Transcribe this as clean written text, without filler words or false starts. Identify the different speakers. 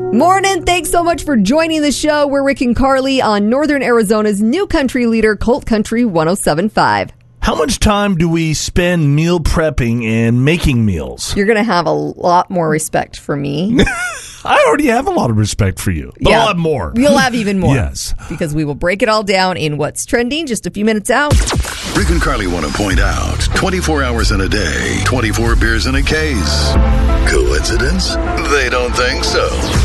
Speaker 1: Morning. Thanks so much for joining the show. We're Rick and Carly on Northern Arizona's new country leader, Colt Country 107.5.
Speaker 2: How much time do we spend meal prepping and making meals?
Speaker 1: You're going to have a lot more respect for me.
Speaker 2: I already have a lot of respect for you, but I'll have more.
Speaker 1: You'll have even more.
Speaker 2: Yes.
Speaker 1: Because we will break it all down in what's trending just a few minutes out.
Speaker 3: Rick and Carly want to point out 24 hours in a day, 24 beers in a case. Coincidence? They don't think so.